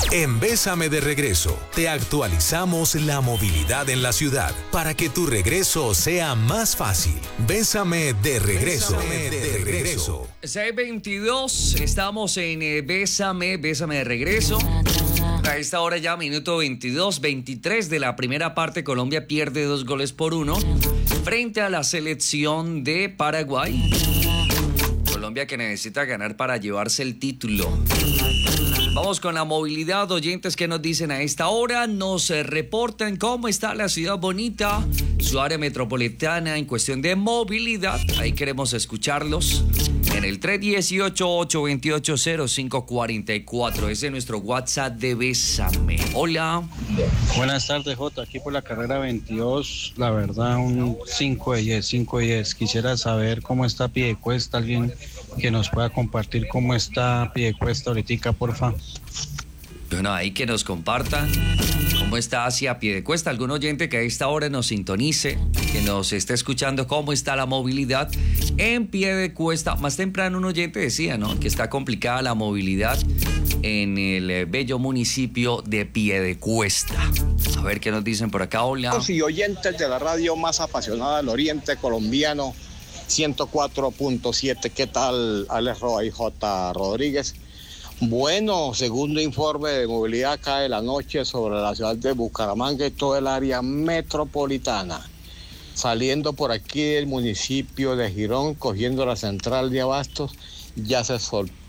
En Bésame de Regreso, te actualizamos la movilidad en la ciudad para que tu regreso sea más fácil. Bésame de Regreso. Bésame de Regreso. 6:22, estamos en Bésame de Regreso. A esta hora ya, minuto 22-23 de la primera parte, Colombia pierde 2-1 frente a la selección de Paraguay. Colombia que necesita ganar para llevarse el título. Vamos con la movilidad, oyentes que nos dicen a esta hora, nos reportan cómo está la ciudad bonita, su área metropolitana en cuestión de movilidad. Ahí queremos escucharlos en el 318-828-0544. Ese es nuestro WhatsApp de Bésame. Hola. Buenas tardes, Jota. Aquí por la carrera 22, la verdad, un 5 de 10, 5 de 10. Quisiera saber cómo está Piedecuesta, alguien que nos pueda compartir cómo está Piedecuesta ahorita, porfa. Bueno, ahí que nos compartan cómo está hacia Piedecuesta. Algún oyente que a esta hora nos sintonice, que nos esté escuchando cómo está la movilidad en Piedecuesta. Más temprano un oyente decía, ¿no?, que está complicada la movilidad en el bello municipio de Piedecuesta. A ver qué nos dicen por acá. Hola. Y oyentes de la radio más apasionada del oriente colombiano, 104.7. ¿Qué tal, Alex Roa y J. Rodríguez? Bueno, segundo informe de movilidad acá de la noche sobre la ciudad de Bucaramanga y todo el área metropolitana. Saliendo por aquí del municipio de Girón, cogiendo la central de Abastos, ya se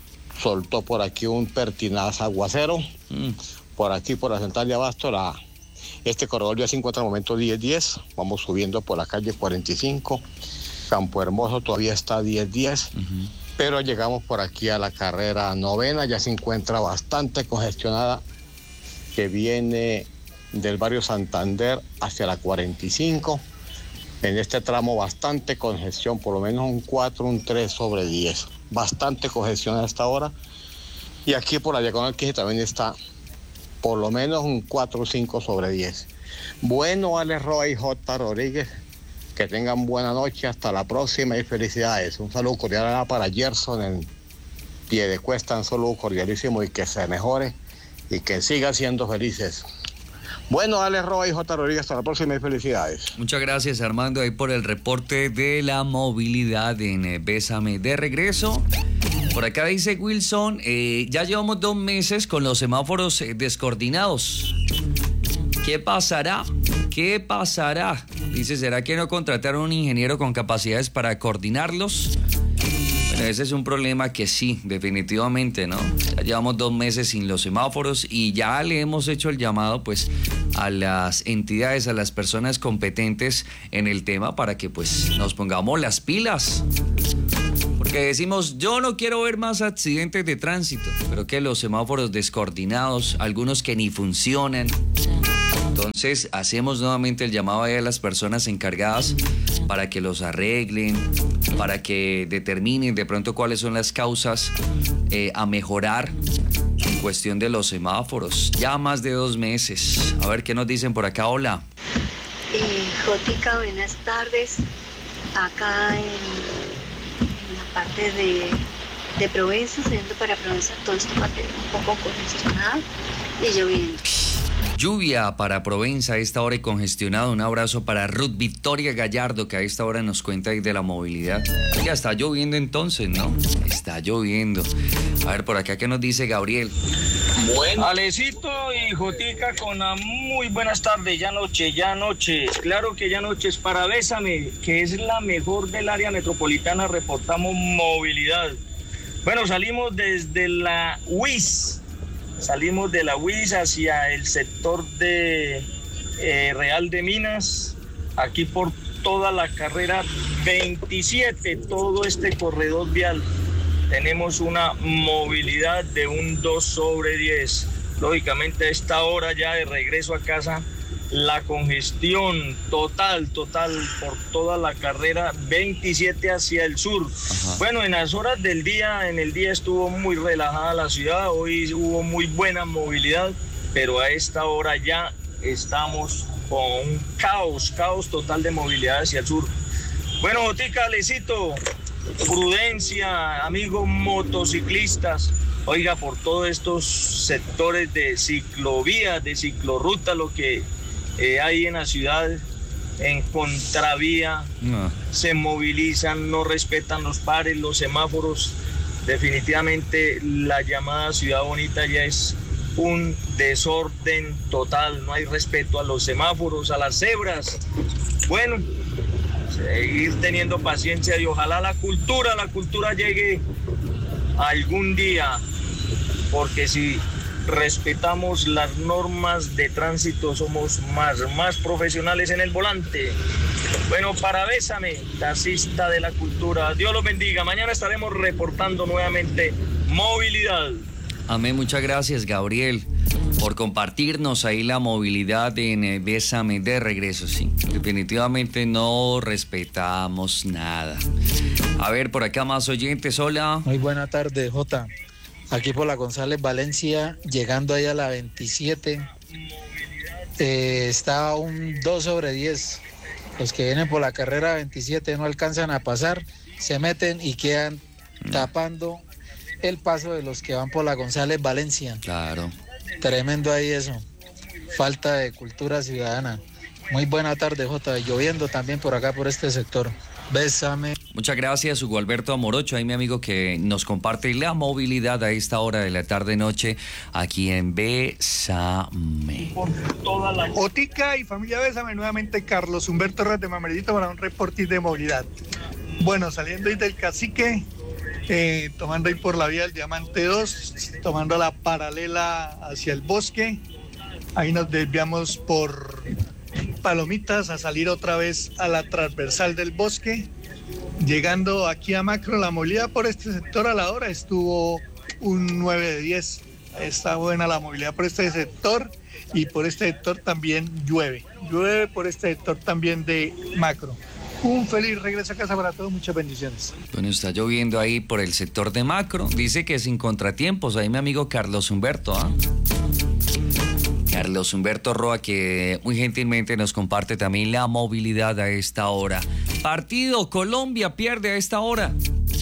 soltó por aquí un pertinaz aguacero. Por aquí, por la central de Abastos, este corredor ya se encuentra en el momento 10-10. Vamos subiendo por la calle 45. Campo Hermoso todavía está 10-10. Pero llegamos por aquí a la carrera 9, ya se encuentra bastante congestionada, que viene del barrio Santander hacia la 45. En este tramo bastante congestión, por lo menos un 4, un 3 sobre 10. Bastante congestión a esta hora. Y aquí por la diagonal 15 también está por lo menos un 4 o 5 sobre 10. Bueno, Alex Roa y J. Rodríguez, que tengan buena noche, hasta la próxima y felicidades. Un saludo cordial para Gerson en Piedecuesta, un saludo cordialísimo y que se mejore y que siga siendo felices. Bueno, Alex Roa y J. Rodríguez, hasta la próxima y felicidades. Muchas gracias, Armando, ahí por el reporte de la movilidad en Bésame de Regreso. Por acá dice Wilson, ya llevamos 2 meses con los semáforos descoordinados. ¿Qué pasará? ¿Qué pasará? Dice, ¿será que no contrataron un ingeniero con capacidades para coordinarlos? Bueno, ese es un problema que sí, definitivamente, ¿no? Ya llevamos 2 meses sin los semáforos y ya le hemos hecho el llamado, pues, a las entidades, a las personas competentes en el tema para que, pues, nos pongamos las pilas. Porque decimos, yo no quiero ver más accidentes de tránsito, pero que los semáforos descoordinados, algunos que ni funcionan. Entonces hacemos nuevamente el llamado a las personas encargadas para que los arreglen, para que determinen de pronto cuáles son las causas a mejorar en cuestión de los semáforos. Ya más de 2 meses. A ver qué nos dicen por acá. Hola. Jótica, buenas tardes. Acá en la parte de Provenza, saliendo para Provenza, todo esto va a tener un poco congestionado y lloviendo. Lluvia para Provenza a esta hora y congestionado. Un abrazo para Ruth Victoria Gallardo, que a esta hora nos cuenta ahí de la movilidad. Ya está lloviendo entonces, ¿no? Está lloviendo. A ver, por acá, ¿qué nos dice Gabriel? Bueno. Alecito y Jotica con una muy buenas tardes. Ya noche. Claro que ya noche es para Bésame, que es la mejor del área metropolitana. Reportamos movilidad. Bueno, salimos desde la UIS. Salimos de la UIS hacia el sector de Real de Minas, aquí por toda la carrera 27, todo este corredor vial. Tenemos una movilidad de un 2 sobre 10. Lógicamente a esta hora ya de regreso a casa, la congestión total por toda la carrera 27 hacia el sur. Ajá. Bueno, en las horas del día, en el día estuvo muy relajada la ciudad, hoy hubo muy buena movilidad, pero a esta hora ya estamos con un caos total de movilidad hacia el sur. Bueno, Tica, Lecito, prudencia, amigos motociclistas, oiga, por todos estos sectores de ciclovías, de ciclorruta, lo que hay en la ciudad, en contravía, se movilizan, no respetan los pares, los semáforos. Definitivamente la llamada Ciudad Bonita ya es un desorden total, no hay respeto a los semáforos, a las cebras. Bueno, seguir teniendo paciencia y ojalá la cultura llegue algún día, porque si respetamos las normas de tránsito somos más profesionales en el volante. Bueno, para Bésame, taxista de la cultura, Dios los bendiga. Mañana estaremos reportando nuevamente movilidad. Amén, muchas gracias, Gabriel, por compartirnos ahí la movilidad en Bésame de regreso. Sí, definitivamente no respetamos nada. A ver, por acá más oyentes, hola. Muy buena tarde, Jota. Aquí por la González Valencia, llegando ahí a la 27, está un 2/10. Los que vienen por la carrera 27 no alcanzan a pasar, se meten y quedan tapando el paso de los que van por la González Valencia. Claro. Tremendo ahí eso. Falta de cultura ciudadana. Muy buena tarde, Jota. Lloviendo también por acá, por este sector. Bésame. Muchas gracias, Hugo Alberto Amorocho, ahí mi amigo que nos comparte la movilidad a esta hora de la tarde-noche aquí en Bésame. Jotica y familia Bésame, nuevamente Carlos Humberto Ras de Mamerito para un reporte de movilidad. Bueno, saliendo ahí del Cacique, tomando ahí por la vía del Diamante 2, tomando la paralela hacia el Bosque, ahí nos desviamos por Palomitas a salir otra vez a la transversal del Bosque. Llegando aquí a Macro, la movilidad por este sector a la hora estuvo un 9/10. Está buena la movilidad por este sector y por este sector también llueve. Llueve por este sector también de Macro. Un feliz regreso a casa para todos, muchas bendiciones. Bueno, está lloviendo ahí por el sector de Macro. Dice que sin contratiempos. Ahí mi amigo Carlos Humberto, Carlos Humberto Roa, que muy gentilmente nos comparte también la movilidad a esta hora. Partido, Colombia pierde a esta hora.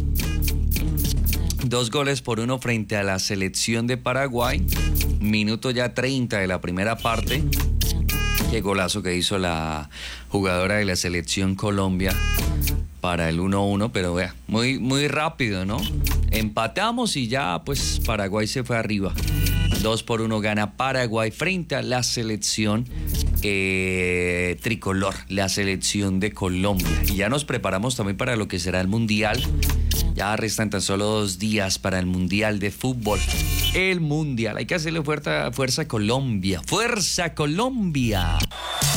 2-1 frente a la selección de Paraguay. Minuto ya 30 de la primera parte. Qué golazo que hizo la jugadora de la selección Colombia para el 1-1, pero vea, muy rápido, ¿no? Empatamos y ya pues Paraguay se fue arriba. 2-1 gana Paraguay frente a la selección tricolor, la selección de Colombia. Y ya nos preparamos también para lo que será el Mundial. Ya restan tan solo 2 días para el Mundial de fútbol. El Mundial, hay que hacerle fuerza a Colombia. ¡Fuerza Colombia!